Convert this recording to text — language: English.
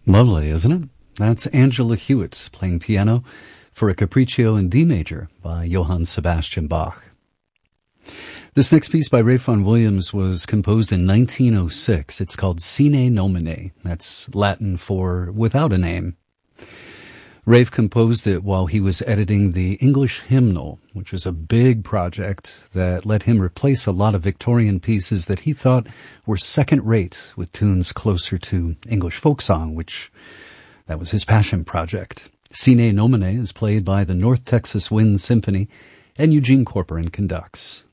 Lovely, isn't it? That's Angela Hewitt playing piano for a Capriccio in D major by Johann Sebastian Bach. This next piece by Ralph Vaughan Williams was composed in 1906. It's called Sine Nomine. That's Latin for without a name. Ralph composed it while he was editing the English Hymnal, which was a big project that let him replace a lot of Victorian pieces that he thought were second-rate with tunes closer to English folk song, which that was his passion project. Sine Nomine is played by the North Texas Wind Symphony, and Eugene Corporon conducts.